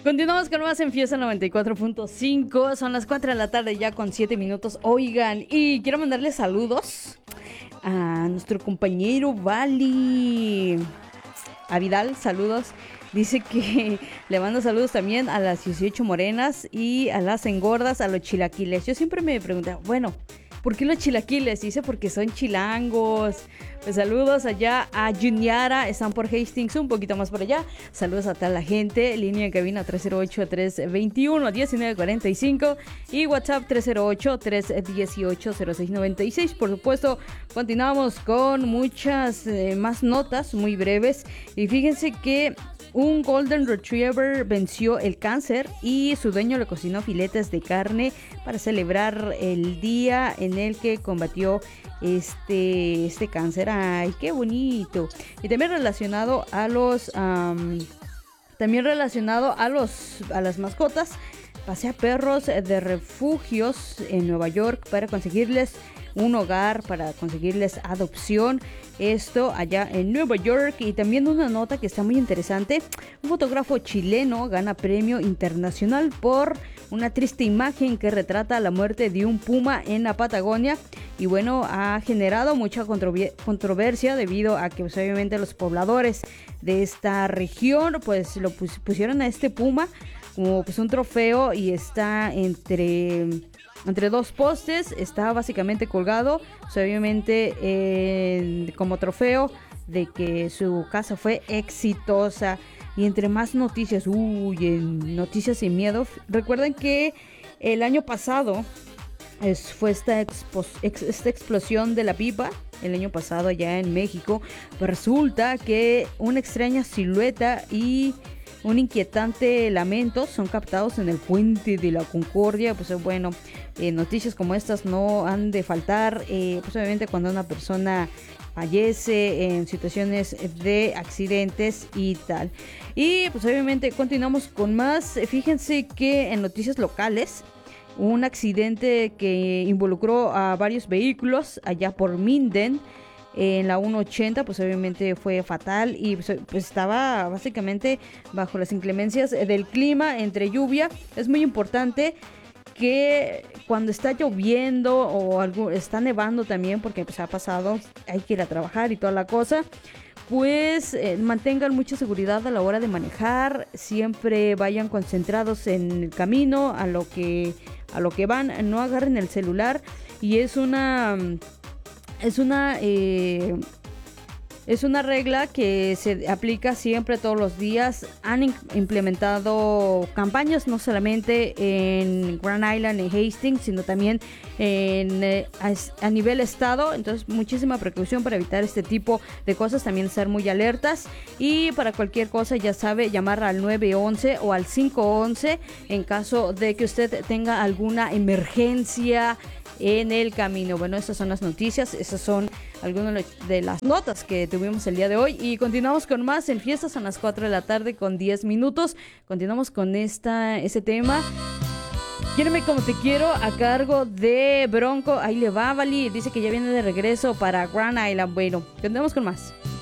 Continuamos con más en Fiesta 94.5. Son las 4 de la tarde ya con 7 minutos. Oigan, y quiero mandarle saludos a nuestro compañero Vali. A Vidal, saludos. Dice que le manda saludos también a las 18 morenas y a las engordas, a los chilaquiles. Yo siempre me pregunto, bueno, ¿por qué los chilaquiles? Dice porque son chilangos. Pues saludos allá a Juniara, están por Hastings, un poquito más por allá. Saludos a toda la gente. Línea de cabina 308-321-1945 y WhatsApp 308-318-0696. Por supuesto, continuamos con muchas más notas muy breves. Y fíjense que un Golden Retriever venció el cáncer y su dueño le cocinó filetes de carne para celebrar el día en el que combatió este cáncer. Ay, qué bonito. Y también relacionado a las mascotas, pasea perros de refugios en Nueva York para conseguirles un hogar, para conseguirles adopción. Esto allá en Nueva York. Y también una nota que está muy interesante: un fotógrafo chileno gana premio internacional por una triste imagen que retrata la muerte de un puma en la Patagonia. Y bueno, ha generado mucha controversia debido a que pues, obviamente los pobladores de esta región pues lo pusieron a este puma como pues un trofeo, y está entre dos postes, está básicamente colgado, pues, obviamente como trofeo de que su caza fue exitosa. Y entre más noticias, en Noticias Sin Miedo, recuerden que el año pasado fue esta explosión de la pipa, el año pasado allá en México. Pues resulta que una extraña silueta y un inquietante lamento son captados en el puente de la Concordia. Pues bueno, noticias como estas no han de faltar, pues obviamente cuando una persona fallece en situaciones de accidentes y tal. Y pues obviamente continuamos con más. Fíjense que en noticias locales, un accidente que involucró a varios vehículos allá por Minden en la 180, pues obviamente fue fatal y pues estaba básicamente bajo las inclemencias del clima, entre lluvia. Es muy importante que cuando está lloviendo o está nevando también, porque pues ha pasado, hay que ir a trabajar y toda la cosa, pues mantengan mucha seguridad a la hora de manejar. Siempre vayan concentrados en el camino, a lo que van, no agarren el celular. Y es una regla que se aplica siempre, todos los días. Han implementado campañas no solamente en Grand Island, en Hastings, sino también a nivel estado. Entonces, muchísima precaución para evitar este tipo de cosas. También estar muy alertas. Y para cualquier cosa, ya sabe, llamar al 911 o al 511 en caso de que usted tenga alguna emergencia en el camino. Bueno, estas son las noticias, esas son algunas de las notas que tuvimos el día de hoy. Y continuamos con más en Fiestas. Son las 4 de la tarde con 10 minutos. Continuamos con ese tema. Quiéreme como te quiero, a cargo de Bronco. Ahí le va, Vali. Dice que ya viene de regreso para Grand Island. Bueno, continuamos con más.